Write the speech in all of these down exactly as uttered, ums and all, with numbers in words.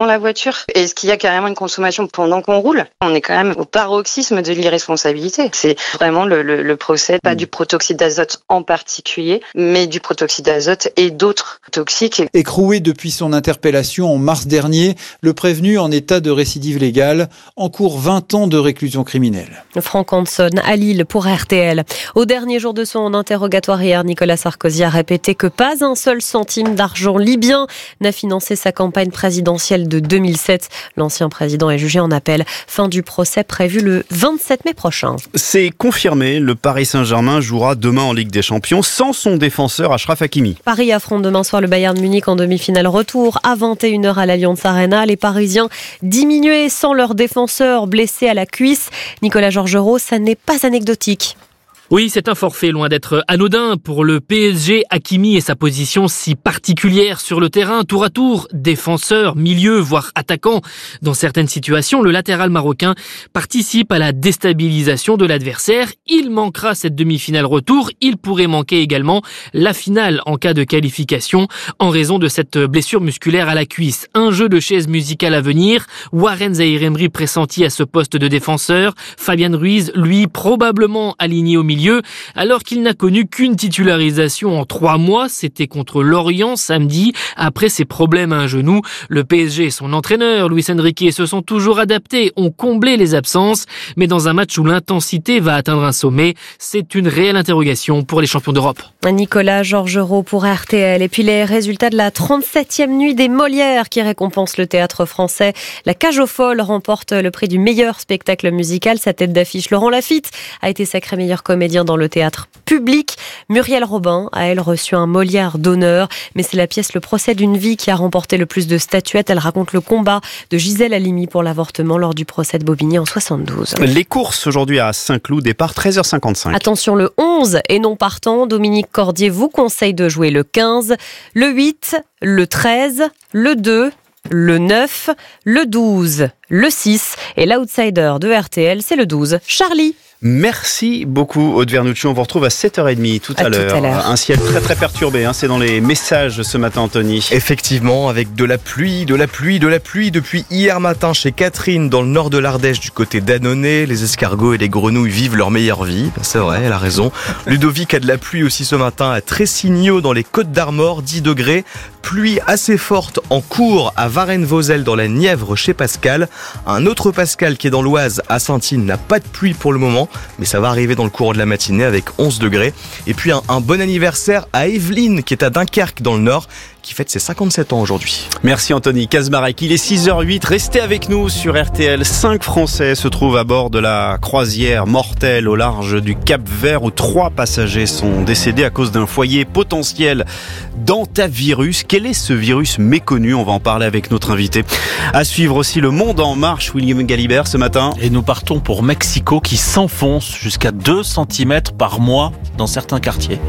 la voiture. Est-ce qu'il y a carrément une consommation pendant qu'on roule? On est quand même au paroxysme de l'irresponsabilité. C'est vraiment le, le, le procès, pas du protoxyde d'azote en particulier, mais du protoxyde d'azote et d'autres toxiques. Écroué depuis son interpellation en mars dernier, le prévenu en état de récidive légale encourt vingt ans de réclusion criminelle. Franck Hanson à Lille pour R T L. Au dernier jour de son interrogatoire hier, Nicolas Sarkozy a répété que pas un seul centime d'argent libyen n'a financé sa campagne présidentielle de deux mille sept. L'ancien président est jugé en appel. Fin du procès prévu le vingt-sept mai prochain. C'est confirmé, le Paris Saint-Germain jouera demain en Ligue des Champions sans son défenseur Achraf Hakimi. Paris affronte demain soir le Bayern Munich en demi-finale retour à vingt et une heures à l'Allianz Arena. Les Parisiens diminués sans leur défenseur blessé à la cuisse. Nicolas Georgerot, ça n'est pas anecdotique. Oui, c'est un forfait loin d'être anodin pour le P S G. Hakimi et sa position si particulière sur le terrain, tour à tour, défenseur, milieu, voire attaquant. Dans certaines situations, le latéral marocain participe à la déstabilisation de l'adversaire. Il manquera cette demi-finale retour. Il pourrait manquer également la finale en cas de qualification en raison de cette blessure musculaire à la cuisse. Un jeu de chaises musicales à venir. Warren Zaïre-Emery pressenti à ce poste de défenseur. Fabien Ruiz, lui, probablement aligné au milieu. Alors qu'il n'a connu qu'une titularisation en trois mois, c'était contre Lorient samedi. Après ses problèmes à un genou, le P S G et son entraîneur, Luis Enrique, se sont toujours adaptés, ont comblé les absences. Mais dans un match où l'intensité va atteindre un sommet, c'est une réelle interrogation pour les champions d'Europe. Nicolas Georgerot pour R T L. Et puis les résultats de la trente-septième nuit des Molières qui récompense le théâtre français. La Cage aux Folles remporte le prix du meilleur spectacle musical. Sa tête d'affiche, Laurent Lafitte, a été sacré meilleur comédien dans le théâtre public. Muriel Robin a, elle, reçu un Molière d'honneur. Mais c'est la pièce Le procès d'une vie qui a remporté le plus de statuettes. Elle raconte le combat de Gisèle Halimi pour l'avortement lors du procès de Bobigny en soixante-douze. Les courses aujourd'hui à Saint-Cloud, départ treize heures cinquante-cinq. Attention, le onze et non partant, Dominique Cordier vous conseille de jouer le quinze, le huit, le treize, le deux, le neuf, le douze, le six et l'outsider de R T L, c'est le douze. Charlie. Merci beaucoup Aude Vernucci, on vous retrouve à sept heures trente tout à, à l'heure. Tout à l'heure. Un ciel très très perturbé, hein. C'est dans les messages ce matin, Anthony. Effectivement, avec de la pluie, de la pluie, de la pluie depuis hier matin chez Catherine dans le nord de l'Ardèche du côté d'Annonay. Les escargots et les grenouilles vivent leur meilleure vie, c'est vrai, elle a raison. Ludovic a de la pluie aussi ce matin à Tressigneau dans les Côtes d'Armor, dix degrés. Pluie assez forte en cours à Varennes-Vauzelles dans la Nièvre chez Pascal. Un autre Pascal qui est dans l'Oise à Saint-Yves n'a pas de pluie pour le moment, mais ça va arriver dans le courant de la matinée avec onze degrés. Et puis un, un bon anniversaire à Evelyne qui est à Dunkerque dans le Nord, qui fête ses cinquante-sept ans aujourd'hui. Merci Anthony Kazmarek. Il est six heures huit. Restez avec nous sur R T L. Cinq Français se trouvent à bord de la croisière mortelle au large du Cap-Vert où trois passagers sont décédés à cause d'un foyer potentiel d'hantavirus. Quel est ce virus méconnu? On va en parler avec notre invité. À suivre aussi le Monde en marche, William Galibert ce matin. Et nous partons pour Mexico qui s'enfonce jusqu'à deux centimètres par mois dans certains quartiers.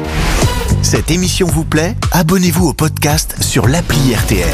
Cette émission vous plaît? Abonnez-vous au podcast sur l'appli R T L.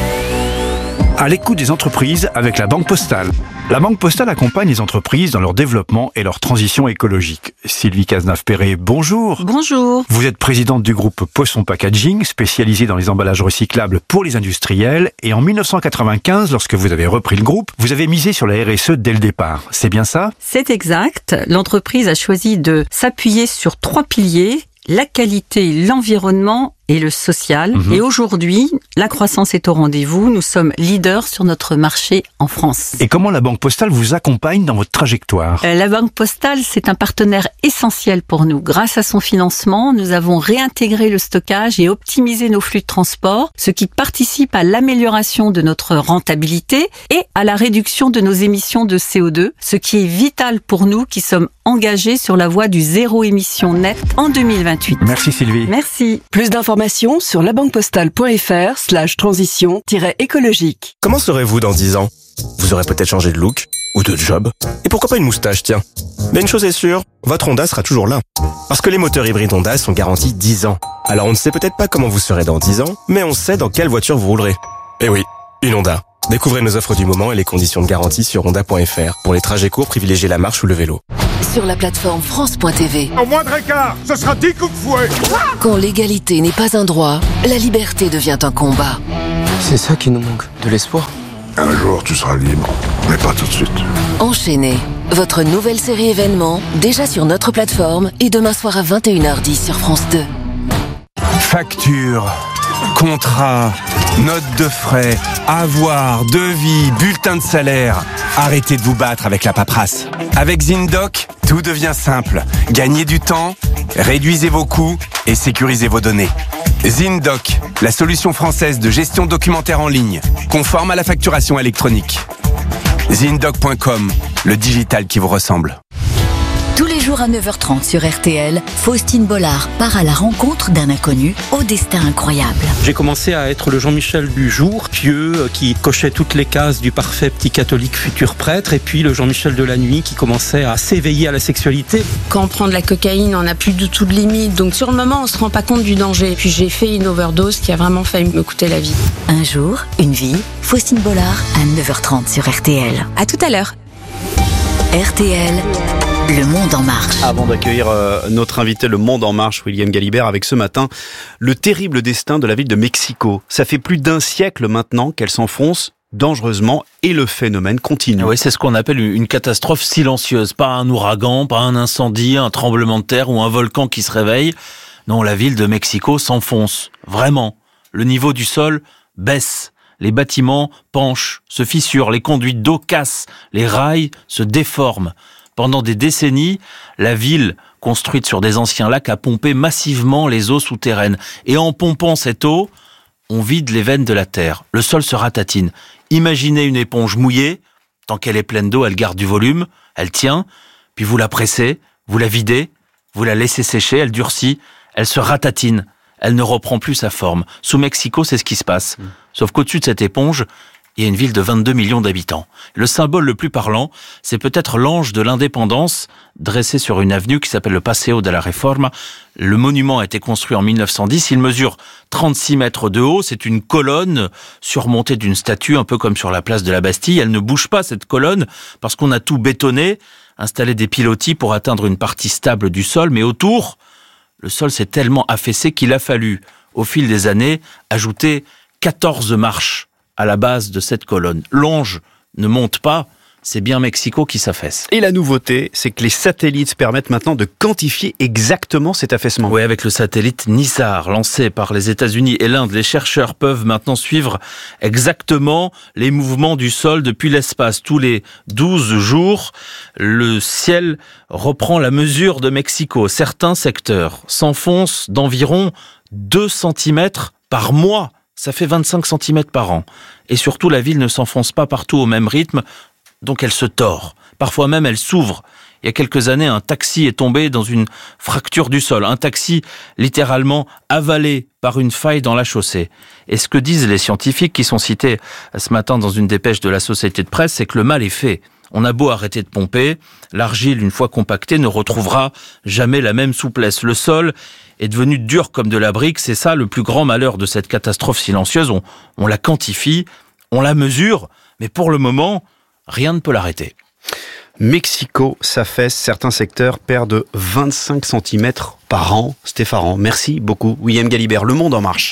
À l'écoute des entreprises avec la Banque Postale. La Banque Postale accompagne les entreprises dans leur développement et leur transition écologique. Sylvie Cazenave-Perret, bonjour. Bonjour. Vous êtes présidente du groupe Poisson Packaging, spécialisé dans les emballages recyclables pour les industriels. Et en dix-neuf cent quatre-vingt-quinze, lorsque vous avez repris le groupe, vous avez misé sur la R S E dès le départ. C'est bien ça? C'est exact. L'entreprise a choisi de s'appuyer sur trois piliers: la qualité, l'environnement et le social. Mmh. Et aujourd'hui, la croissance est au rendez-vous. Nous sommes leaders sur notre marché en France. Et comment la Banque Postale vous accompagne dans votre trajectoire? La Banque Postale, c'est un partenaire essentiel pour nous. Grâce à son financement, nous avons réintégré le stockage et optimisé nos flux de transport, ce qui participe à l'amélioration de notre rentabilité et à la réduction de nos émissions de C O deux, ce qui est vital pour nous qui sommes engagés sur la voie du zéro émission net en deux mille vingt-huit. Merci Sylvie. Merci. Plus d'informations sur labanquepostale.fr slash transition écologique. Comment serez-vous dans dix ans? Vous aurez peut-être changé de look ou de job. Et pourquoi pas une moustache, tiens? Mais une chose est sûre, votre Honda sera toujours là. Parce que les moteurs hybrides Honda sont garantis dix ans. Alors on ne sait peut-être pas comment vous serez dans dix ans, mais on sait dans quelle voiture vous roulerez. Eh oui, une Honda. Découvrez nos offres du moment et les conditions de garantie sur honda point f r. Pour les trajets courts, privilégiez la marche ou le vélo. Sur la plateforme France point T V. Au moindre écart, ce sera dix coups de fouet. Quand l'égalité n'est pas un droit, la liberté devient un combat. C'est ça qui nous manque, de l'espoir. Un jour, tu seras libre, mais pas tout de suite. Enchaîné, votre nouvelle série événement, déjà sur notre plateforme et demain soir à vingt et une heures dix sur France deux. Facture, contrat, note de frais, avoir, devis, bulletin de salaire. Arrêtez de vous battre avec la paperasse. Avec ZinDoc, tout devient simple. Gagnez du temps, réduisez vos coûts et sécurisez vos données. ZinDoc, la solution française de gestion documentaire en ligne, conforme à la facturation électronique. ZinDoc point com, le digital qui vous ressemble. Tous les jours à neuf heures trente sur R T L, Faustine Bollard part à la rencontre d'un inconnu au destin incroyable. J'ai commencé à être le Jean-Michel du jour, pieux, qui cochait toutes les cases du parfait petit catholique futur prêtre, et puis le Jean-Michel de la nuit qui commençait à s'éveiller à la sexualité. Quand on prend de la cocaïne, on n'a plus du tout de limite, donc sur le moment, on se rend pas compte du danger. Puis j'ai fait une overdose qui a vraiment failli me coûter la vie. Un jour, une vie, Faustine Bollard à neuf heures trente sur R T L. À tout à l'heure. R T L. Le Monde en marche. Avant d'accueillir euh, notre invité Le Monde en marche, William Galibert, avec ce matin le terrible destin de la ville de Mexico. Ça fait plus d'un siècle maintenant qu'elle s'enfonce dangereusement et le phénomène continue. Oui, c'est ce qu'on appelle une catastrophe silencieuse. Pas un ouragan, pas un incendie, un tremblement de terre ou un volcan qui se réveille. Non, la ville de Mexico s'enfonce. Vraiment. Le niveau du sol baisse. Les bâtiments penchent, se fissurent, les conduites d'eau cassent, les rails se déforment. Pendant des décennies, la ville, construite sur des anciens lacs, a pompé massivement les eaux souterraines. Et en pompant cette eau, on vide les veines de la terre. Le sol se ratatine. Imaginez une éponge mouillée. Tant qu'elle est pleine d'eau, elle garde du volume, elle tient. Puis vous la pressez, vous la videz, vous la laissez sécher, elle durcit, elle se ratatine. Elle ne reprend plus sa forme. Sous Mexico, c'est ce qui se passe. Mmh. Sauf qu'au-dessus de cette éponge, il y a une ville de vingt-deux millions d'habitants. Le symbole le plus parlant, c'est peut-être l'ange de l'indépendance, dressé sur une avenue qui s'appelle le Paseo de la Reforma. Le monument a été construit en mille neuf cent dix. Il mesure trente-six mètres de haut. C'est une colonne surmontée d'une statue, un peu comme sur la place de la Bastille. Elle ne bouge pas, cette colonne, parce qu'on a tout bétonné, installé des pilotis pour atteindre une partie stable du sol. Mais autour, le sol s'est tellement affaissé qu'il a fallu, au fil des années, ajouter quatorze marches à la base de cette colonne. L'ange ne monte pas, c'est bien Mexico qui s'affaisse. Et la nouveauté, c'est que les satellites permettent maintenant de quantifier exactement cet affaissement. Oui, avec le satellite NISAR, lancé par les États-Unis et l'Inde, les chercheurs peuvent maintenant suivre exactement les mouvements du sol depuis l'espace. Tous les douze jours, le ciel reprend la mesure de Mexico. Certains secteurs s'enfoncent d'environ deux centimètres par mois. Ça fait vingt-cinq centimètres par an. Et surtout, la ville ne s'enfonce pas partout au même rythme, donc elle se tord. Parfois même, elle s'ouvre. Il y a quelques années, un taxi est tombé dans une fracture du sol. Un taxi littéralement avalé par une faille dans la chaussée. Et ce que disent les scientifiques qui sont cités ce matin dans une dépêche de la Société de Presse, c'est que le mal est fait. On a beau arrêter de pomper, l'argile, une fois compactée, ne retrouvera jamais la même souplesse. Le sol est devenu dur comme de la brique. C'est ça le plus grand malheur de cette catastrophe silencieuse. On, on la quantifie, on la mesure, mais pour le moment, rien ne peut l'arrêter. Mexico s'affaisse, certains secteurs perdent vingt-cinq centimètres par an. Stéphane, merci beaucoup. William Galibert, Le Monde en marche.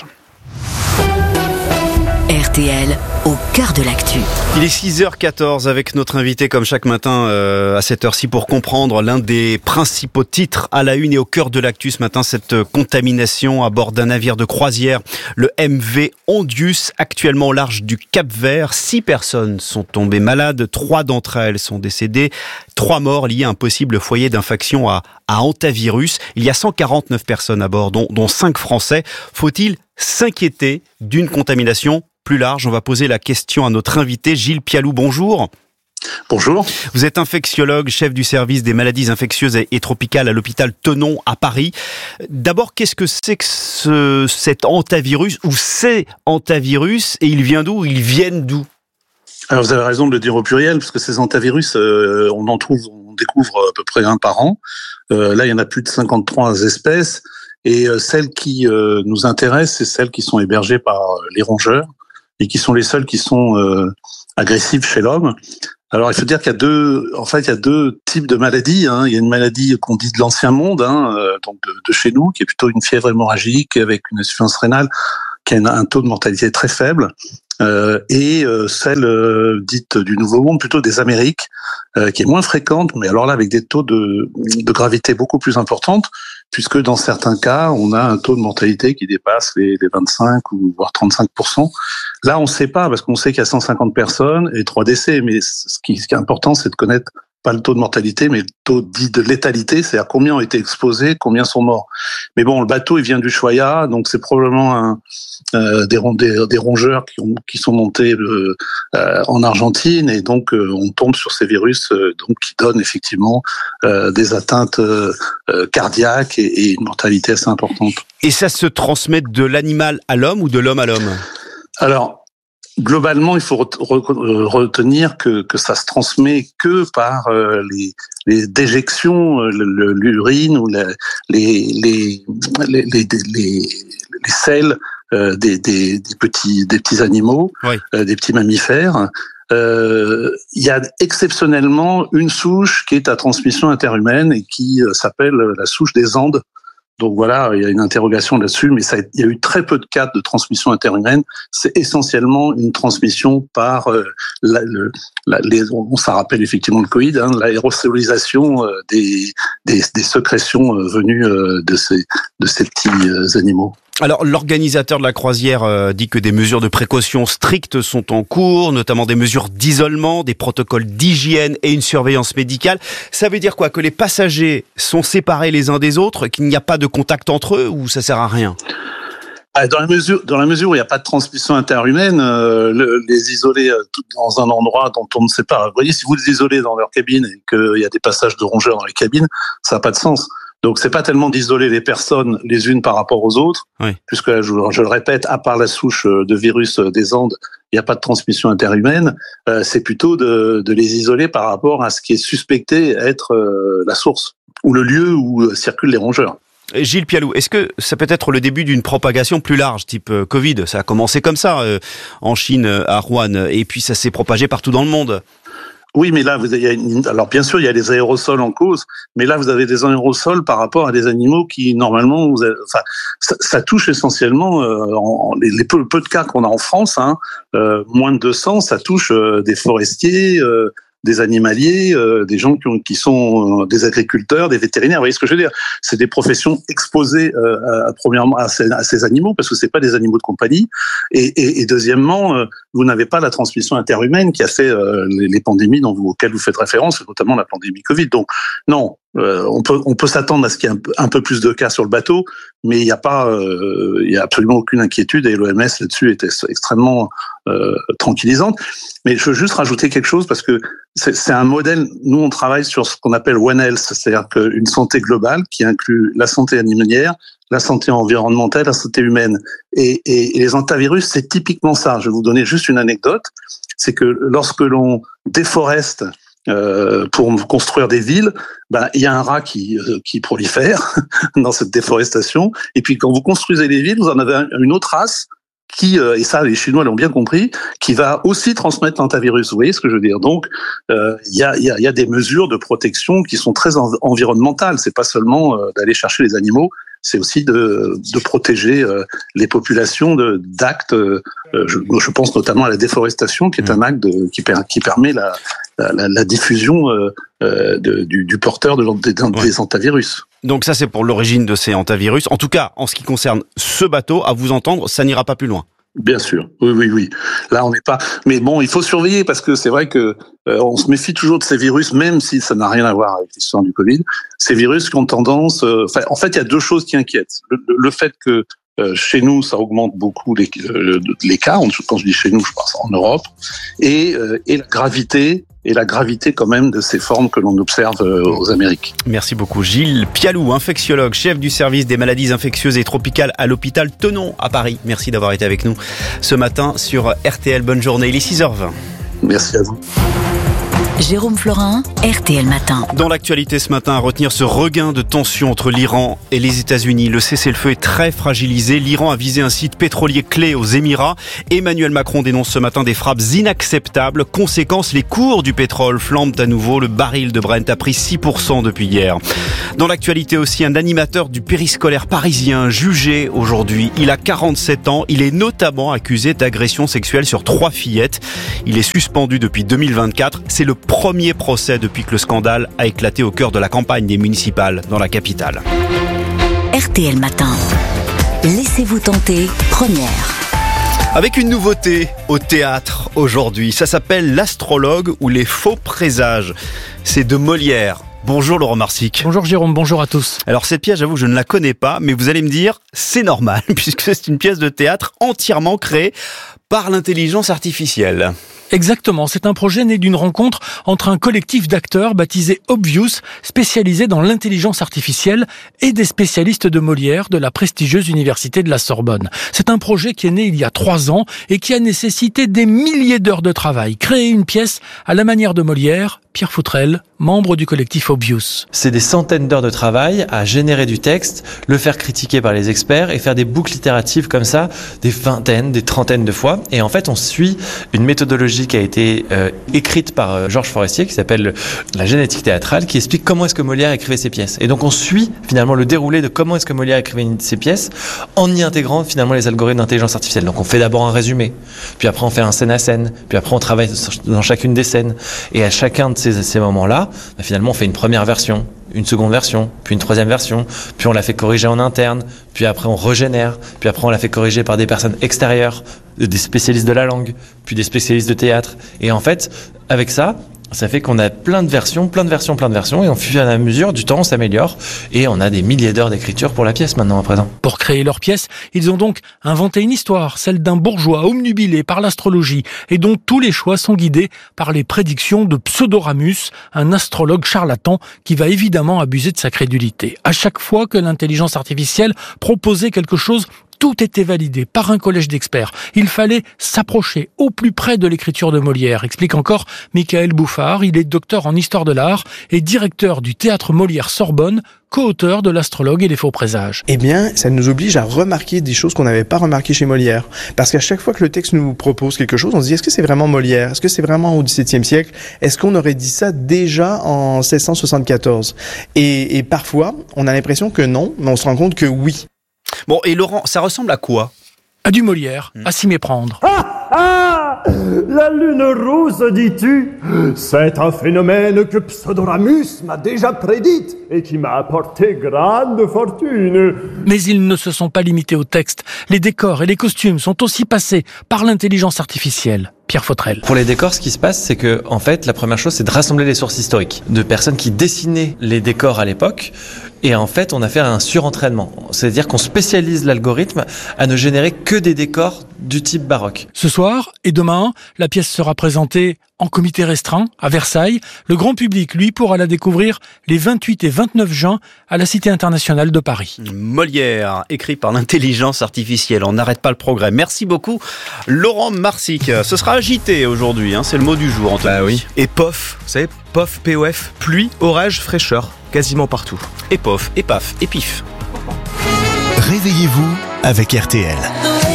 R T L, au cœur de l'actu. Il est six heures quatorze avec notre invité comme chaque matin euh, à cette heure-ci pour comprendre l'un des principaux titres à la une et au cœur de l'actu ce matin, cette contamination à bord d'un navire de croisière, le M V Ondius, actuellement au large du Cap-Vert. Six personnes sont tombées malades, trois d'entre elles sont décédées, trois morts liés à un possible foyer d'infection à, à hantavirus. Il y a cent quarante-neuf personnes à bord, dont, dont cinq Français. Faut-il s'inquiéter d'une contamination plus large? On va poser la question à notre invité, Gilles Pialou. Bonjour. Bonjour. Vous êtes infectiologue, chef du service des maladies infectieuses et tropicales à l'hôpital Tenon à Paris. D'abord, qu'est-ce que c'est que ce, cet hantavirus ou ces hantavirus, et ils viennent d'où? Ils viennent d'où? Alors vous avez raison de le dire au pluriel, parce que ces hantavirus, euh, on en trouve, on découvre à peu près un par an. Euh, là, il y en a plus de cinquante-trois espèces. Et euh, celles qui euh, nous intéressent, c'est celles qui sont hébergées par les rongeurs et qui sont les seules qui sont euh, agressives chez l'homme. Alors, il faut dire qu'il y a deux, en fait, il y a deux types de maladies. Hein. Il y a une maladie qu'on dit de l'ancien monde, hein, euh, donc de, de chez nous, qui est plutôt une fièvre hémorragique avec une insuffisance rénale qui a un taux de mortalité très faible. Euh, et euh, celle euh, dite du Nouveau Monde, plutôt des Amériques, euh, qui est moins fréquente, mais alors là avec des taux de, de gravité beaucoup plus importantes, puisque dans certains cas, on a un taux de mortalité qui dépasse les, les vingt-cinq ou voire trente-cinq pour cent. Là, on ne sait pas, parce qu'on sait qu'il y a cent cinquante personnes et trois décès, mais ce qui, ce qui est important, c'est de connaître pas le taux de mortalité, mais le taux dit de létalité, c'est-à-dire combien ont été exposés, combien sont morts. Mais bon, le bateau, il vient du Choya, donc c'est probablement un, euh, des, des, des rongeurs qui, ont, qui sont montés euh, euh, en Argentine, et donc euh, on tombe sur ces virus euh, donc qui donnent effectivement euh, des atteintes euh, cardiaques et, et une mortalité assez importante. Et ça se transmet de l'animal à l'homme ou de l'homme à l'homme ? Alors, globalement, il faut retenir que, que ça se transmet que par euh, les, les déjections, le, l'urine ou la, les, les, les, les, les, les selles euh, des, des, des, petits, des petits animaux, oui. euh, des petits mammifères. Euh, il y a exceptionnellement une souche qui est à transmission interhumaine et qui euh, s'appelle la souche des Andes. Donc voilà, il y a une interrogation là-dessus, mais ça, il y a eu très peu de cas de transmission interhumaine. C'est essentiellement une transmission par euh, la, le, la, les, on, ça rappelle effectivement le Covid, hein, l'aérosolisation euh, des, des, des sécrétions euh, venues euh, de ces de ces petits euh, animaux. Alors, l'organisateur de la croisière euh, dit que des mesures de précaution strictes sont en cours, notamment des mesures d'isolement, des protocoles d'hygiène et une surveillance médicale. Ça veut dire quoi ? Que les passagers sont séparés les uns des autres, qu'il n'y a pas de contact entre eux, ou ça sert à rien ? Dans la mesure, dans la mesure où il n'y a pas de transmission interhumaine, euh, le, les isoler euh, dans un endroit dont on ne sait pas. Vous voyez, si vous les isolez dans leur cabine et qu'il y a des passages de rongeurs dans les cabines, ça n'a pas de sens. Donc c'est pas tellement d'isoler les personnes les unes par rapport aux autres, oui. puisque je, je le répète, à part la souche de virus des Andes, il n'y a pas de transmission interhumaine. Euh, c'est plutôt de, de les isoler par rapport à ce qui est suspecté être euh, la source ou le lieu où circulent les rongeurs. Gilles Pialou, est-ce que ça peut être le début d'une propagation plus large, type Covid ? Ça a commencé comme ça euh, en Chine, à Wuhan, et puis ça s'est propagé partout dans le monde. Oui, mais là, vous avez une, alors bien sûr, il y a les aérosols en cause, mais là, vous avez des aérosols par rapport à des animaux qui, normalement, vous avez, enfin, ça, ça touche essentiellement euh, en, les, les peu, peu de cas qu'on a en France, hein, euh, moins de deux cents, ça touche euh, des forestiers, euh, des animaliers, euh, des gens qui, ont, qui sont euh, des agriculteurs, des vétérinaires. Vous voyez ce que je veux dire ? C'est des professions exposées euh, à, premièrement à ces, à ces animaux, parce que c'est pas des animaux de compagnie, et, et, et deuxièmement, euh, vous n'avez pas la transmission interhumaine qui a fait euh, les, les pandémies dont vous, auxquelles vous faites référence, notamment la pandémie Covid. Donc non, euh, on peut on peut s'attendre à ce qu'il y ait un peu, un peu plus de cas sur le bateau, mais il n'y a pas, euh, il y a absolument aucune inquiétude, et l'O M S là-dessus était extrêmement euh, tranquillisante. Mais je veux juste rajouter quelque chose, parce que c'est, c'est un modèle. Nous, on travaille sur ce qu'on appelle One Health, c'est-à-dire qu'une santé globale qui inclut la santé animalière, la santé environnementale, la santé humaine. Et, et, et les hantavirus, c'est typiquement ça. Je vais vous donner juste une anecdote. C'est que lorsque l'on déforeste euh, pour construire des villes, ben, il y a un rat qui, euh, qui prolifère dans cette déforestation. Et puis, quand vous construisez les villes, vous en avez une autre race qui, euh, et ça les Chinois l'ont bien compris, qui va aussi transmettre l'hantavirus. Vous voyez ce que je veux dire ? Donc, euh, il y a, y, a, y a des mesures de protection qui sont très en, environnementales. C'est pas seulement euh, d'aller chercher les animaux, c'est aussi de, de protéger euh, les populations de, d'actes. Euh, je, je pense notamment à la déforestation, qui est un acte de, qui, per, qui permet la, la, la diffusion euh, de, du, du porteur de, des, des ouais. hantavirus. Donc ça, c'est pour l'origine de ces hantavirus. En tout cas, en ce qui concerne ce bateau, à vous entendre, ça n'ira pas plus loin. Bien sûr, oui, oui, oui. Là, on n'est pas. Mais bon, il faut surveiller, parce que c'est vrai que euh, on se méfie toujours de ces virus, même si ça n'a rien à voir avec l'histoire du Covid. Ces virus qui ont tendance. Euh, enfin, en fait, il y a deux choses qui inquiètent. Le, le fait que euh, chez nous, ça augmente beaucoup les, euh, les cas. Quand je dis chez nous, je pense en Europe, et, euh, et la gravité. Et la gravité quand même de ces formes que l'on observe aux Amériques. Merci beaucoup Gilles Pialou, infectiologue, chef du service des maladies infectieuses et tropicales à l'hôpital Tenon à Paris. Merci d'avoir été avec nous ce matin sur R T L. Bonne journée, il est six heures vingt. Merci à vous. Jérôme Florin, R T L Matin. Dans l'actualité ce matin, à retenir ce regain de tension entre l'Iran et les États-Unis. Le cessez-le-feu est très fragilisé. L'Iran a visé un site pétrolier clé aux Émirats. Emmanuel Macron dénonce ce matin des frappes inacceptables. Conséquence, les cours du pétrole flambent à nouveau. Le baril de Brent a pris six pour cent depuis hier. Dans l'actualité aussi, un animateur du périscolaire parisien jugé aujourd'hui. Il a quarante-sept ans. Il est notamment accusé d'agression sexuelle sur trois fillettes. Il est suspendu depuis deux mille vingt-quatre. C'est le premier procès depuis que le scandale a éclaté au cœur de la campagne des municipales dans la capitale. R T L Matin. Laissez-vous tenter, première. Avec une nouveauté au théâtre aujourd'hui. Ça s'appelle L'Astrologue ou les faux présages. C'est de Molière. Bonjour Laurent Marsic. Bonjour Jérôme, bonjour à tous. Alors cette pièce, j'avoue, je ne la connais pas, mais vous allez me dire, c'est normal, puisque c'est une pièce de théâtre entièrement créée par l'intelligence artificielle. Exactement, c'est un projet né d'une rencontre entre un collectif d'acteurs baptisé Obvious, spécialisé dans l'intelligence artificielle, et des spécialistes de Molière de la prestigieuse université de la Sorbonne. C'est un projet qui est né il y a trois ans et qui a nécessité des milliers d'heures de travail. Créer une pièce à la manière de Molière, Pierre Foutrel, membre du collectif Obvious. C'est des centaines d'heures de travail à générer du texte, le faire critiquer par les experts et faire des boucles littératives comme ça, des vingtaines, des trentaines de fois. Et en fait, on suit une méthodologie qui a été euh, écrite par euh, Georges Forestier, qui s'appelle la génétique théâtrale, qui explique comment est-ce que Molière écrivait ses pièces. Et donc on suit finalement le déroulé de comment est-ce que Molière écrivait ses pièces en y intégrant finalement les algorithmes d'intelligence artificielle. Donc on fait d'abord un résumé, puis après on fait un scène à scène, puis après on travaille dans chacune des scènes. Et à chacun de ces, ces moments-là, bah, finalement on fait une première version, une seconde version, puis une troisième version, puis on la fait corriger en interne, puis après on régénère, puis après on la fait corriger par des personnes extérieures, des spécialistes de la langue, puis des spécialistes de théâtre. Et en fait, avec ça, ça fait qu'on a plein de versions, plein de versions, plein de versions, et au fur et à mesure du temps, on s'améliore, et on a des milliers d'heures d'écriture pour la pièce maintenant à présent. Pour créer leur pièce, ils ont donc inventé une histoire, celle d'un bourgeois obnubilé par l'astrologie, et dont tous les choix sont guidés par les prédictions de Pseudoramus, un astrologue charlatan qui va évidemment abuser de sa crédulité. À chaque fois que l'intelligence artificielle proposait quelque chose, tout était validé par un collège d'experts. Il fallait s'approcher au plus près de l'écriture de Molière, explique encore Michael Bouffard. Il est docteur en histoire de l'art et directeur du théâtre Molière Sorbonne, co-auteur de L'Astrologue et les faux présages. Eh bien, ça nous oblige à remarquer des choses qu'on n'avait pas remarquées chez Molière. Parce qu'à chaque fois que le texte nous propose quelque chose, on se dit, est-ce que c'est vraiment Molière? Est-ce que c'est vraiment au dix-septième siècle? Est-ce qu'on aurait dit ça déjà en seize cent soixante-quatorze? Et, et parfois, on a l'impression que non, mais on se rend compte que oui. Bon, et Laurent, ça ressemble à quoi? À du Molière, mmh. à s'y méprendre. Ah ah! La lune rousse, dis-tu? C'est un phénomène que Pseudoramus m'a déjà prédite et qui m'a apporté grande fortune. Mais ils ne se sont pas limités au texte. Les décors et les costumes sont aussi passés par l'intelligence artificielle. Pierre Fautrel. Pour les décors, ce qui se passe, c'est que, en fait, la première chose, c'est de rassembler les sources historiques de personnes qui dessinaient les décors à l'époque. Et en fait, on a fait un surentraînement. C'est-à-dire qu'on spécialise l'algorithme à ne générer que des décors du type baroque. Ce soir et demain, la pièce sera présentée en comité restreint à Versailles. Le grand public, lui, pourra la découvrir les vingt-huit et vingt-neuf juin à la Cité internationale de Paris. Molière, écrit par l'intelligence artificielle. On n'arrête pas le progrès. Merci beaucoup, Laurent Marsic. Ce sera agité aujourd'hui, hein, c'est le mot du jour, Anthony. Bah oui. Et P O F, vous savez, P O F, P O F, pluie, orage, fraîcheur, quasiment partout. Et P O F, et paf, et pif. Réveillez-vous avec R T L.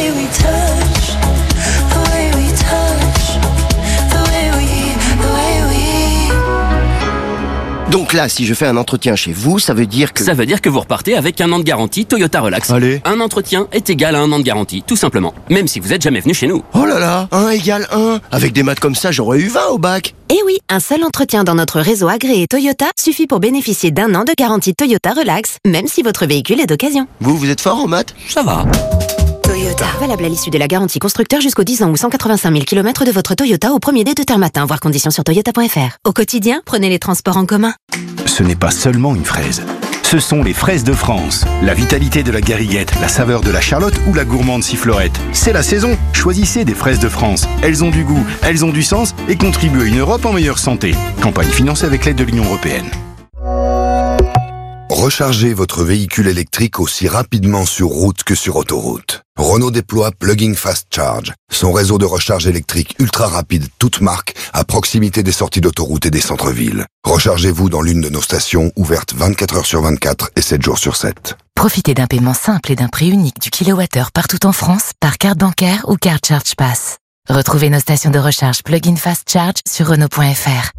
Donc là, si je fais un entretien chez vous, ça veut dire que... Ça veut dire que vous repartez avec un an de garantie Toyota Relax. Allez. Un entretien est égal à un an de garantie, tout simplement. Même si vous n'êtes jamais venu chez nous. Oh là là, un égale un. Avec des maths comme ça, j'aurais eu vingt au bac. Eh oui, un seul entretien dans notre réseau agréé Toyota suffit pour bénéficier d'un an de garantie Toyota Relax, même si votre véhicule est d'occasion. Vous, vous êtes fort en maths? Ça va. Toyota. Valable à l'issue de la garantie constructeur jusqu'aux dix ans ou cent quatre-vingt-cinq mille kilomètres de votre Toyota au premier dé de terme matin, voir conditions sur toyota point f r. Au quotidien, prenez les transports en commun. Ce n'est pas seulement une fraise. Ce sont les fraises de France. La vitalité de la gariguette, la saveur de la charlotte ou la gourmande sifflorette. C'est la saison. Choisissez des fraises de France. Elles ont du goût, elles ont du sens et contribuent à une Europe en meilleure santé. Campagne financée avec l'aide de l'Union européenne. Rechargez votre véhicule électrique aussi rapidement sur route que sur autoroute. Renault déploie Plug-in Fast Charge, son réseau de recharge électrique ultra rapide, toute marque, à proximité des sorties d'autoroute et des centres-villes. Rechargez-vous dans l'une de nos stations, ouvertes vingt-quatre heures sur vingt-quatre et sept jours sur sept. Profitez d'un paiement simple et d'un prix unique du kilowattheure partout en France par carte bancaire ou carte Charge Pass. Retrouvez nos stations de recharge Plug-in Fast Charge sur Renault point F R.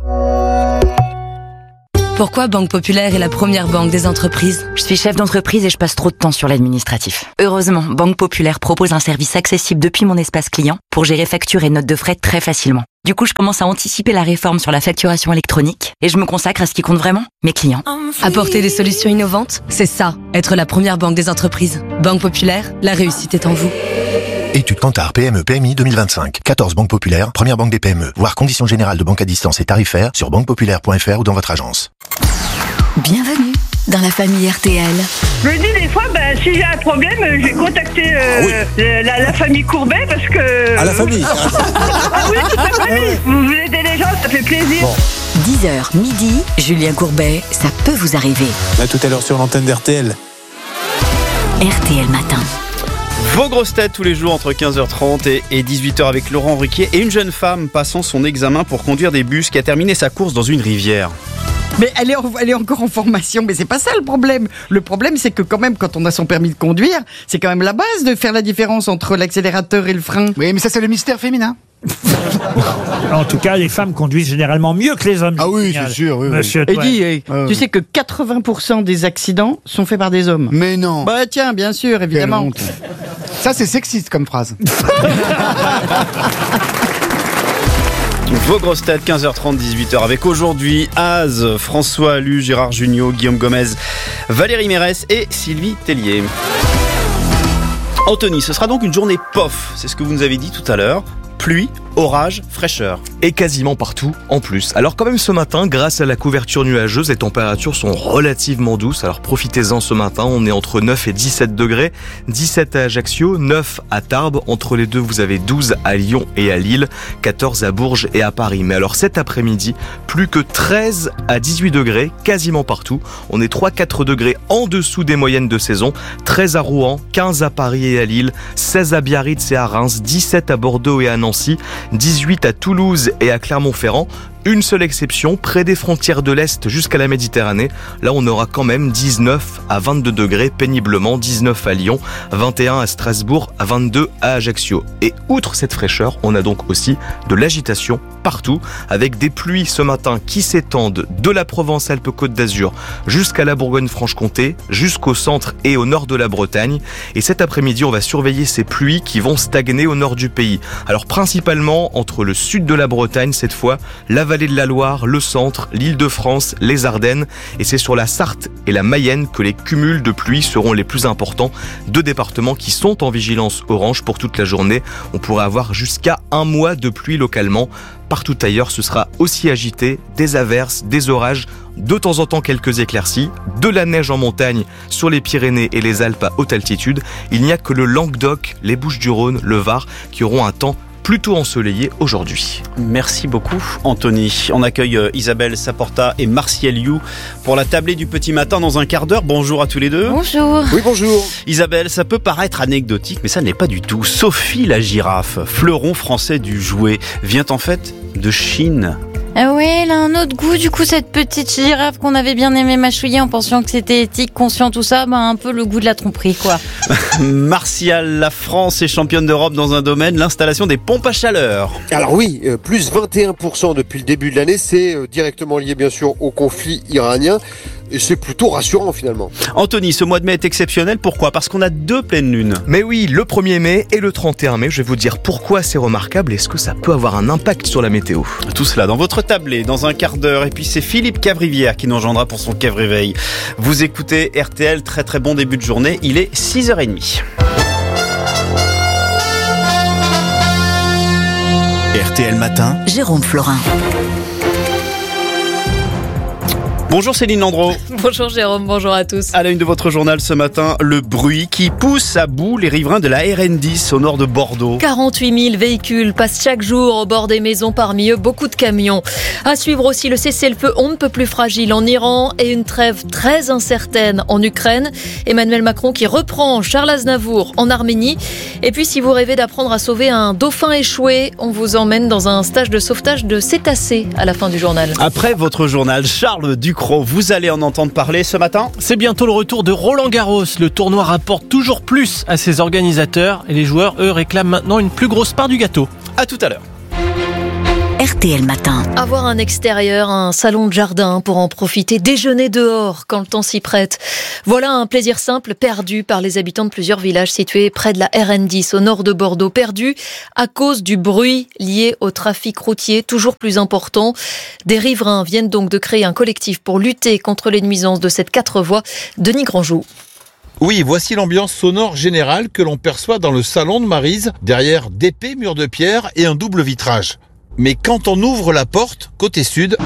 Pourquoi Banque Populaire est la première banque des entreprises ? Je suis chef d'entreprise et je passe trop de temps sur l'administratif. Heureusement, Banque Populaire propose un service accessible depuis mon espace client pour gérer factures et notes de frais très facilement. Du coup, je commence à anticiper la réforme sur la facturation électronique et je me consacre à ce qui compte vraiment, mes clients. Apporter des solutions innovantes, c'est ça, être la première banque des entreprises. Banque Populaire, la réussite est en vous. Étude Kantar P M E P M I deux mille vingt-cinq. quatorze banques populaires, première banque des P M E. Voir conditions générales de banque à distance et tarifaires sur banque populaire point F R ou dans votre agence. Bienvenue dans la famille R T L. Je me dis des fois, ben, si j'ai un problème, je vais contacter euh, ah oui. la, la famille Courbet parce que... À la famille. Ah oui, toute la famille. Vous aidez les gens, ça fait plaisir. Bon. dix heures midi, Julien Courbet, ça peut vous arriver. À tout à l'heure sur l'antenne d'R T L. R T L Matin. Vos grosses têtes tous les jours entre quinze heures trente et dix-huit heures avec Laurent Ruquier et une jeune femme passant son examen pour conduire des bus qui a terminé sa course dans une rivière. Mais elle est, en, elle est encore en formation, mais c'est pas ça le problème. Le problème, c'est que quand même, quand on a son permis de conduire, c'est quand même la base de faire la différence entre l'accélérateur et le frein. Oui, mais ça, c'est le mystère féminin. En tout cas, les femmes conduisent généralement mieux que les hommes. Ah oui, c'est sûr. Oui, Monsieur oui. Et dis, hey, ah, tu oui. sais que quatre-vingts pour cent des accidents sont faits par des hommes. Mais non. Bah tiens, bien sûr, évidemment. Ça, c'est sexiste comme phrase. Vos grosses têtes, quinze heures trente, dix-huit heures avec aujourd'hui Az, François Allu, Gérard Jugnot, Guillaume Gomez, Valérie Mérès et Sylvie Tellier. Anthony, ce sera donc une journée P O F, c'est ce que vous nous avez dit tout à l'heure. Pluie, orage, fraîcheur. Et quasiment partout en plus. Alors quand même ce matin, grâce à la couverture nuageuse, les températures sont relativement douces. Alors profitez-en ce matin, on est entre neuf et dix-sept degrés. dix-sept à Ajaccio, neuf à Tarbes. Entre les deux, vous avez douze à Lyon et à Lille, quatorze à Bourges et à Paris. Mais alors cet après-midi, plus que treize à dix-huit degrés, quasiment partout. On est trois à quatre degrés en dessous des moyennes de saison. treize à Rouen, quinze à Paris et à Lille, seize à Biarritz et à Reims, dix-sept à Bordeaux et à Nancy, dix-huit à Toulouse et à Clermont-Ferrand. Une seule exception, près des frontières de l'Est jusqu'à la Méditerranée. Là, on aura quand même dix-neuf à vingt-deux degrés péniblement, dix-neuf à Lyon, vingt et un à Strasbourg, vingt-deux à Ajaccio. Et outre cette fraîcheur, on a donc aussi de l'agitation partout, avec des pluies ce matin qui s'étendent de la Provence-Alpes-Côte d'Azur jusqu'à la Bourgogne-Franche-Comté, jusqu'au centre et au nord de la Bretagne. Et cet après-midi, on va surveiller ces pluies qui vont stagner au nord du pays. Alors principalement entre le sud de la Bretagne cette fois, la vallée de la Loire, le centre, l'Île-de-France, les Ardennes. Et c'est sur la Sarthe et la Mayenne que les cumuls de pluie seront les plus importants. Deux départements qui sont en vigilance orange pour toute la journée. On pourrait avoir jusqu'à un mois de pluie localement. Partout ailleurs, ce sera aussi agité, des averses, des orages, de temps en temps quelques éclaircies, de la neige en montagne sur les Pyrénées et les Alpes à haute altitude. Il n'y a que le Languedoc, les Bouches-du-Rhône, le Var qui auront un temps plutôt ensoleillé aujourd'hui. Merci beaucoup Anthony. On accueille Isabelle Saporta et Martial You pour la tablée du petit matin dans un quart d'heure. Bonjour à tous les deux. Bonjour. Oui, bonjour. Isabelle, ça peut paraître anecdotique, mais ça n'est pas du tout. Sophie la girafe, fleuron français du jouet, vient en fait de Chine. Ah ouais, elle a un autre goût, du coup, cette petite girafe qu'on avait bien aimé mâchouiller en pensant que c'était éthique, conscient, tout ça, bah un peu le goût de la tromperie, quoi. Martial, la France est championne d'Europe dans un domaine, l'installation des pompes à chaleur. Alors oui, euh, plus vingt et un pour cent depuis le début de l'année, c'est euh, directement lié bien sûr au conflit iranien. Et c'est plutôt rassurant finalement. Anthony, ce mois de mai est exceptionnel. Pourquoi ? Parce qu'on a deux pleines lunes. Mais oui, le premier mai et le trente et un mai. Je vais vous dire pourquoi c'est remarquable et est-ce que ça peut avoir un impact sur la météo. Tout cela dans votre tablée, dans un quart d'heure. Et puis c'est Philippe Cavrivière qui nous rejoindra pour son Cave Réveil. Vous écoutez R T L, très très bon début de journée. Il est six heures trente. R T L Matin, Jérôme Florin. Bonjour Céline Landreau. Bonjour Jérôme, bonjour à tous. À la une de votre journal ce matin, le bruit qui pousse à bout les riverains de la R N dix au nord de Bordeaux. quarante-huit mille véhicules passent chaque jour au bord des maisons, parmi eux beaucoup de camions. À suivre aussi le cessez-le-feu on ne peut plus fragile en Iran et une trêve très incertaine en Ukraine. Emmanuel Macron qui reprend Charles Aznavour en Arménie. Et puis si vous rêvez d'apprendre à sauver un dauphin échoué, on vous emmène dans un stage de sauvetage de cétacés à la fin du journal. Après votre journal, Charles Ducrot, vous allez en entendre parler ce matin. C'est bientôt le retour de Roland Garros. Le tournoi rapporte toujours plus à ses organisateurs et les joueurs, eux, réclament maintenant une plus grosse part du gâteau. À tout à l'heure. R T L Matin. Avoir un extérieur, un salon de jardin pour en profiter, déjeuner dehors quand le temps s'y prête. Voilà un plaisir simple perdu par les habitants de plusieurs villages situés près de la R N dix au nord de Bordeaux. Perdu à cause du bruit lié au trafic routier toujours plus important. Des riverains viennent donc de créer un collectif pour lutter contre les nuisances de cette quatre voies. Denis Grandjou. Oui, voici l'ambiance sonore générale que l'on perçoit dans le salon de Maryse, derrière d'épais murs de pierre et un double vitrage. Mais quand on ouvre la porte, côté sud...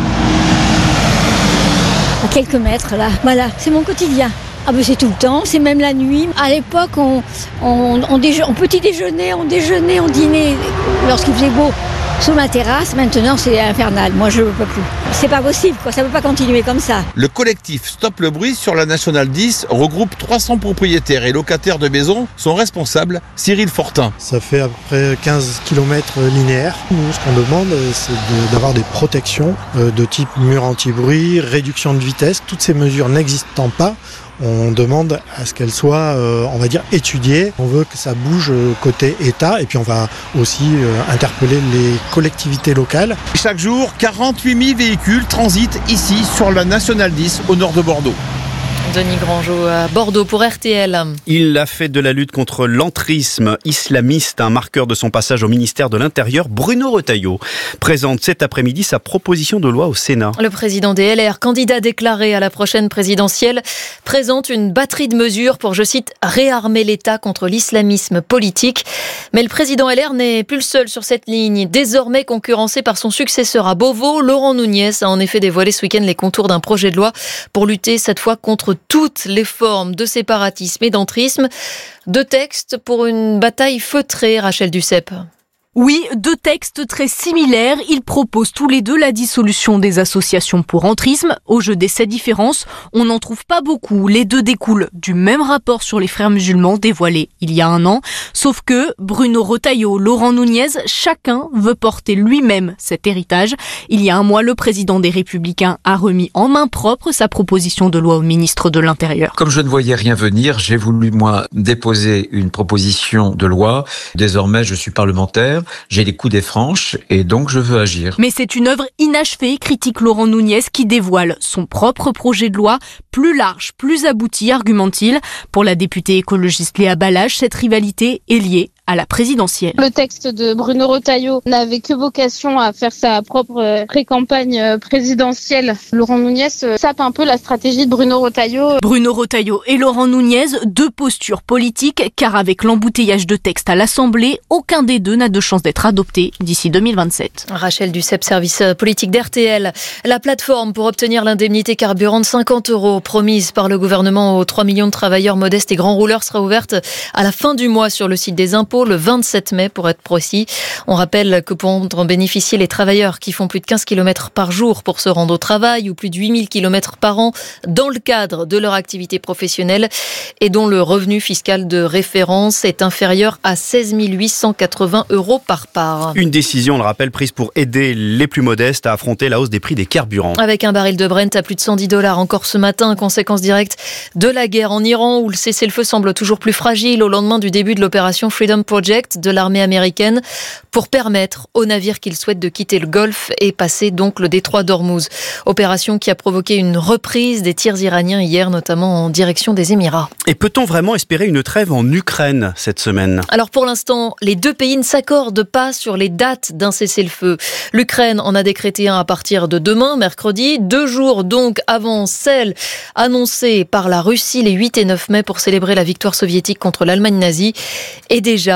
À quelques mètres, là. Voilà, c'est mon quotidien. Ah ben c'est tout le temps, c'est même la nuit. À l'époque, on, on, on, déje- on petit déjeuner, on déjeunait, on dînait lorsqu'il faisait beau sous ma terrasse. Maintenant, c'est infernal. Moi, je ne peux plus. C'est pas possible, quoi. Ça ne peut pas continuer comme ça. Le collectif Stop le bruit sur la Nationale dix regroupe trois cents propriétaires et locataires de maisons. Son responsable, Cyril Fortin. Ça fait à peu près quinze kilomètres linéaires. Nous, ce qu'on demande, c'est de, d'avoir des protections euh, de type mur anti-bruit, réduction de vitesse. Toutes ces mesures n'existant pas, on demande à ce qu'elles soient, euh, on va dire, étudiées. On veut que ça bouge côté État et puis on va aussi euh, interpeller les collectivités locales. Chaque jour, quarante-huit mille véhicules transitent ici sur la Nationale dix au nord de Bordeaux. Denis Grandjou à Bordeaux pour R T L. Il a fait de la lutte contre l'entrisme islamiste un marqueur de son passage au ministère de l'Intérieur. Bruno Retailleau présente cet après-midi sa proposition de loi au Sénat. Le président des L R, candidat déclaré à la prochaine présidentielle, présente une batterie de mesures pour, je cite, réarmer l'État contre l'islamisme politique. Mais le président L R n'est plus le seul sur cette ligne. Désormais concurrencé par son successeur à Beauvau, Laurent Nunez a en effet dévoilé ce week-end les contours d'un projet de loi pour lutter cette fois contre toutes les formes de séparatisme et d'entrisme. Deux textes pour une bataille feutrée, Rachel Duceppe. Oui, deux textes très similaires. Ils proposent tous les deux la dissolution des associations pour entrisme. Au jeu des sept différences, on n'en trouve pas beaucoup. Les deux découlent du même rapport sur les frères musulmans dévoilé il y a un an. Sauf que Bruno Retailleau, Laurent Nunez, chacun veut porter lui-même cet héritage. Il y a un mois, le président des Républicains a remis en main propre sa proposition de loi au ministre de l'Intérieur. Comme je ne voyais rien venir, j'ai voulu, moi, déposer une proposition de loi. Désormais, je suis parlementaire. J'ai les coups des franches et donc je veux agir. Mais c'est une œuvre inachevée, critique Laurent Nunez, qui dévoile son propre projet de loi, plus large, plus abouti, argumente-t-il. Pour la députée écologiste Léa Balage, cette rivalité est liée à la présidentielle. Le texte de Bruno Retailleau n'avait que vocation à faire sa propre pré-campagne présidentielle. Laurent Nunez sape un peu la stratégie de Bruno Retailleau. Bruno Retailleau et Laurent Nunez, deux postures politiques, car avec l'embouteillage de textes à l'Assemblée, aucun des deux n'a de chance d'être adopté d'ici deux mille vingt-sept. Rachel Duceppe, service politique d'R T L. La plateforme pour obtenir l'indemnité carburant de cinquante euros promise par le gouvernement aux trois millions de travailleurs modestes et grands rouleurs sera ouverte à la fin du mois sur le site des impôts, le vingt-sept mai pour être précis. On rappelle que pour en bénéficier, les travailleurs qui font plus de quinze kilomètres par jour pour se rendre au travail ou plus de huit mille kilomètres par an dans le cadre de leur activité professionnelle et dont le revenu fiscal de référence est inférieur à seize mille huit cent quatre-vingts euros par part. Une décision, on le rappelle, prise pour aider les plus modestes à affronter la hausse des prix des carburants. Avec un baril de Brent à plus de cent dix dollars encore ce matin, conséquence directe de la guerre en Iran où le cessez-le-feu semble toujours plus fragile au lendemain du début de l'opération Freedom Project de l'armée américaine pour permettre aux navires qu'ils souhaitent de quitter le Golfe et passer donc le détroit d'Ormuz. Opération qui a provoqué une reprise des tirs iraniens hier, notamment en direction des Émirats. Et peut-on vraiment espérer une trêve en Ukraine cette semaine ? Alors pour l'instant, les deux pays ne s'accordent pas sur les dates d'un cessez-le-feu. L'Ukraine en a décrété un à partir de demain, mercredi, deux jours donc avant celle annoncée par la Russie les huit et neuf mai pour célébrer la victoire soviétique contre l'Allemagne nazie. Et déjà,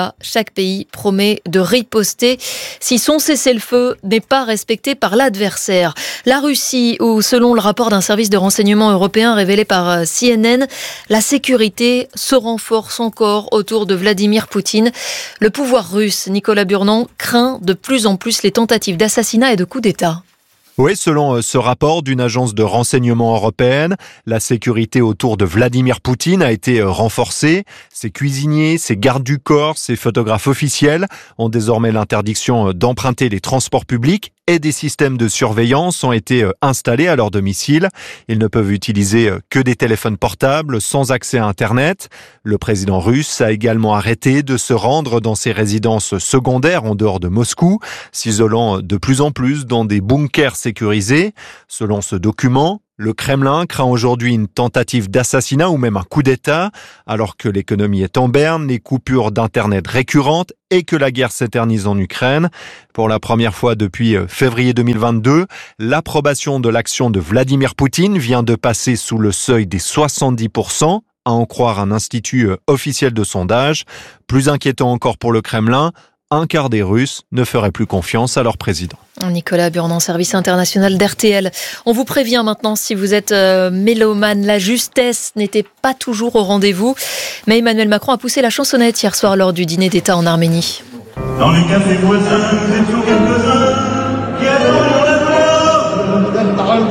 là, chaque pays promet de riposter si son cessez-le-feu n'est pas respecté par l'adversaire. La Russie, où selon le rapport d'un service de renseignement européen révélé par C N N, la sécurité se renforce encore autour de Vladimir Poutine. Le pouvoir russe, Nicolas Burnand, craint de plus en plus les tentatives d'assassinat et de coup d'État. Oui, selon ce rapport d'une agence de renseignement européenne, la sécurité autour de Vladimir Poutine a été renforcée. Ses cuisiniers, ses gardes du corps, ses photographes officiels ont désormais l'interdiction d'emprunter les transports publics et des systèmes de surveillance ont été installés à leur domicile. Ils ne peuvent utiliser que des téléphones portables sans accès à Internet. Le président russe a également arrêté de se rendre dans ses résidences secondaires en dehors de Moscou, s'isolant de plus en plus dans des bunkers sécurisés. Selon ce document, le Kremlin craint aujourd'hui une tentative d'assassinat ou même un coup d'État, alors que l'économie est en berne, les coupures d'Internet récurrentes et que la guerre s'éternise en Ukraine. Pour la première fois depuis février deux mille vingt-deux, l'approbation de l'action de Vladimir Poutine vient de passer sous le seuil des soixante-dix pour cent, à en croire un institut officiel de sondage. Plus inquiétant encore pour le Kremlin, un quart des Russes ne feraient plus confiance à leur président. Nicolas Burnand, service international d'R T L. On vous prévient maintenant, si vous êtes euh, mélomane, la justesse n'était pas toujours au rendez-vous. Mais Emmanuel Macron a poussé la chansonnette hier soir lors du dîner d'État en Arménie. Dans les cafés voisins, nous étions quelques-uns qui attendions la gloire.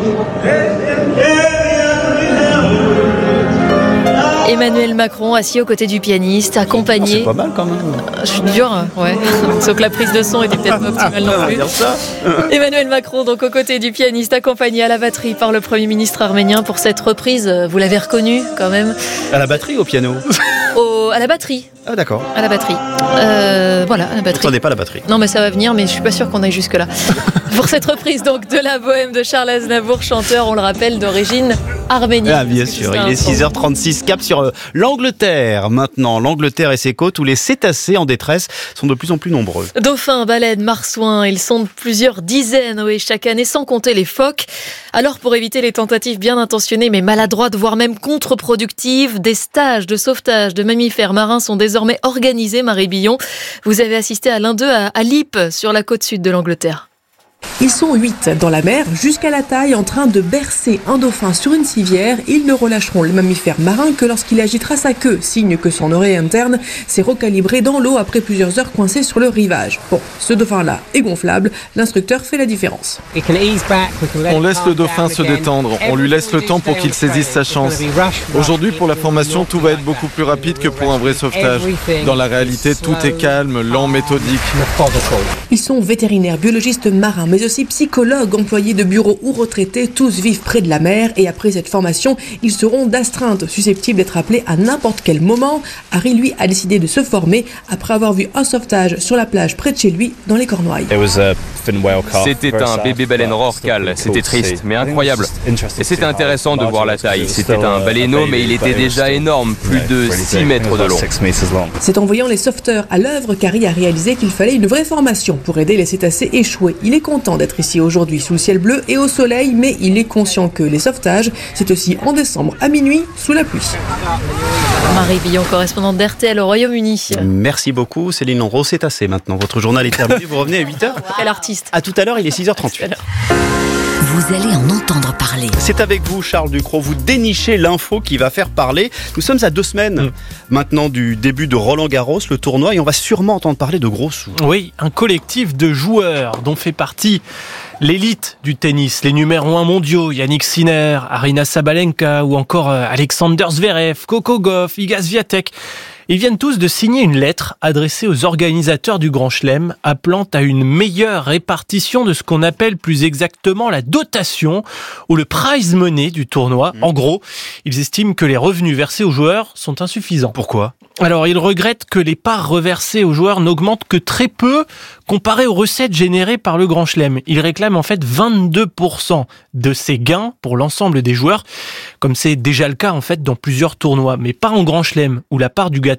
Emmanuel Macron assis aux côtés du pianiste, accompagné. Oh, c'est pas mal quand même. Je suis dur, ouais. Sauf que la prise de son était peut-être pas optimale non plus. Ça. Emmanuel Macron, donc aux côtés du pianiste, accompagné à la batterie par le Premier ministre arménien pour cette reprise. Vous l'avez reconnu quand même. À la batterie ou au piano? Au, à la batterie. Ah d'accord. À la batterie. Euh, voilà, à la batterie. Vous n'entendez pas la batterie? Non, mais ça va venir, mais je suis pas sûre qu'on aille jusque là. Pour cette reprise donc de la bohème de Charles Aznavour, chanteur, on le rappelle, d'origine arménienne. Ah bien sûr, il est six heures trente-six, cap sur euh, l'Angleterre. Maintenant, l'Angleterre et ses côtes où les cétacés en détresse sont de plus en plus nombreux. Dauphins, baleines, marsouins, ils sont de plusieurs dizaines, oui, chaque année, sans compter les phoques. Alors, pour éviter les tentatives bien intentionnées mais maladroites, voire même contre-productives, des stages de sauvetage de mammifères marins sont désormais organisés, Marie Billon. Vous avez assisté à l'un d'eux à, à Leap, sur la côte sud de l'Angleterre. Ils sont huit dans la mer, jusqu'à la taille, en train de bercer un dauphin sur une civière. Ils ne relâcheront le mammifère marin que lorsqu'il agitera sa queue, signe que son oreille interne s'est recalibrée dans l'eau après plusieurs heures coincé sur le rivage. Bon, ce dauphin-là est gonflable, l'instructeur fait la différence. On laisse le dauphin se détendre, on lui laisse le temps pour qu'il saisisse sa chance. Aujourd'hui, pour la formation, tout va être beaucoup plus rapide que pour un vrai sauvetage. Dans la réalité, tout est calme, lent, méthodique. Ils sont vétérinaires, biologistes marins, mais aussi psychologues, employés de bureaux ou retraités, tous vivent près de la mer et après cette formation, ils seront d'astreinte, susceptibles d'être appelés à n'importe quel moment. Harry, lui, a décidé de se former après avoir vu un sauvetage sur la plage près de chez lui, dans les Cornouailles. C'était un bébé baleine rorqual, c'était triste, mais incroyable. Et c'était intéressant de voir la taille. C'était un baleineau, mais il était déjà énorme, plus de six mètres de long. C'est en voyant les sauveteurs à l'œuvre qu'Harry a réalisé qu'il fallait une vraie formation pour aider les cétacés échoués. Il est content d'être ici aujourd'hui sous le ciel bleu et au soleil, mais il est conscient que les sauvetages, c'est aussi en décembre à minuit sous la pluie. Marie Billon, correspondante d'R T L au Royaume-Uni. Merci beaucoup Céline Landreau, c'est assez maintenant. Votre journal est terminé, vous revenez à huit heures. Quel artiste. À tout à l'heure, il est six heures trente-huit. Vous allez en entendre parler. C'est avec vous, Charles Ducrot. Vous dénichez l'info qui va faire parler. Nous sommes à deux semaines mmh. maintenant du début de Roland-Garros, le tournoi, et on va sûrement entendre parler de gros sous. Oui, un collectif de joueurs dont fait partie l'élite du tennis, les numéros un mondiaux, Yannick Sinner, Aryna Sabalenka ou encore Alexander Zverev, Coco Gauff, Iga Swiatek. Ils viennent tous de signer une lettre adressée aux organisateurs du Grand Chelem, appelant à une meilleure répartition de ce qu'on appelle plus exactement la dotation ou le prize money du tournoi. En gros, ils estiment que les revenus versés aux joueurs sont insuffisants. Pourquoi ? Alors, ils regrettent que les parts reversées aux joueurs n'augmentent que très peu comparé aux recettes générées par le Grand Chelem. Ils réclament en fait vingt-deux pour cent de ces gains pour l'ensemble des joueurs, comme c'est déjà le cas en fait dans plusieurs tournois, mais pas en Grand Chelem, où la part du gâteau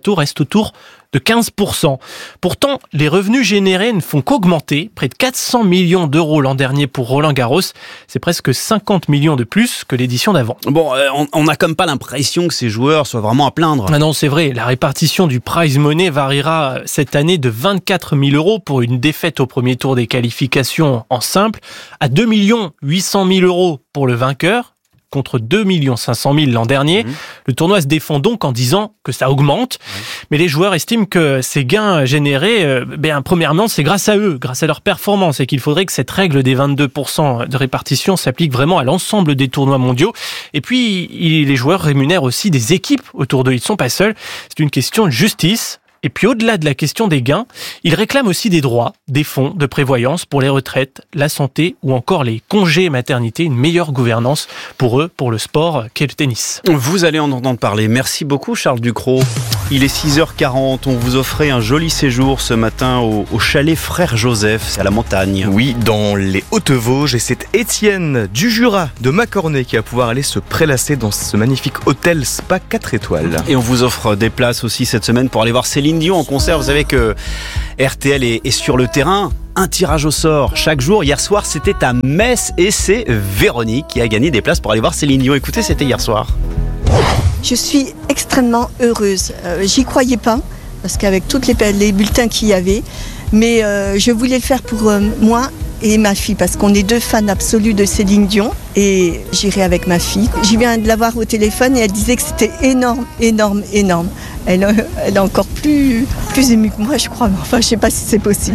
plateau reste autour de quinze pour cent. Pourtant, les revenus générés ne font qu'augmenter. Près de quatre cents millions d'euros l'an dernier pour Roland Garros. C'est presque cinquante millions de plus que l'édition d'avant. Bon, euh, on n'a comme pas l'impression que ces joueurs soient vraiment à plaindre. Ah non, c'est vrai. La répartition du prize money variera cette année de vingt-quatre mille euros pour une défaite au premier tour des qualifications en simple à deux millions huit cent mille euros pour le vainqueur, contre deux millions cinq cent mille l'an dernier. Mmh. Le tournoi se défend donc en disant que ça augmente. Mmh. Mais les joueurs estiment que ces gains générés, euh, ben, premièrement, c'est grâce à eux, grâce à leur performance, et qu'il faudrait que cette règle des vingt-deux pour cent de répartition s'applique vraiment à l'ensemble des tournois mondiaux. Et puis, il, les joueurs rémunèrent aussi des équipes autour d'eux. Ils ne sont pas seuls. C'est une question de justice. Et puis au-delà de la question des gains, ils réclament aussi des droits, des fonds de prévoyance pour les retraites, la santé ou encore les congés maternité, une meilleure gouvernance pour eux, pour le sport qu'est le tennis. Vous allez en entendre parler. Merci beaucoup Charles Ducrot. Il est six heures quarante, on vous offrait un joli séjour ce matin au, au chalet Frère Joseph, c'est à la montagne. Oui, dans les Hautes-Vosges, et c'est Étienne du Jura de Macornet qui va pouvoir aller se prélasser dans ce magnifique hôtel spa quatre étoiles. Et on vous offre des places aussi cette semaine pour aller voir Céline Dion en concert. Vous savez que R T L est, est sur le terrain. Un tirage au sort chaque jour. Hier soir, c'était à Metz et c'est Véronique qui a gagné des places pour aller voir Céline Dion. Écoutez, c'était hier soir. Je suis extrêmement heureuse. Euh, j'y croyais pas, parce qu'avec tous les, les bulletins qu'il y avait, mais euh, je voulais le faire pour euh, moi et ma fille, parce qu'on est deux fans absolus de Céline Dion, et j'irai avec ma fille. Je viens de la voir au téléphone et elle disait que c'était énorme, énorme, énorme. Elle, elle est encore plus, plus émue que moi, je crois, mais enfin, je sais pas si c'est possible.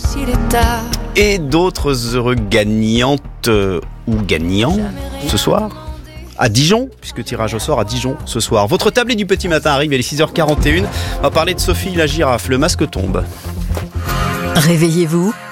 Et d'autres heureux gagnantes euh, ou gagnants ce soir à Dijon, puisque tirage au sort à Dijon ce soir. Votre tablée du petit matin arrive, il est six heures quarante et une. On va parler de Sophie la girafe, le masque tombe. Réveillez-vous,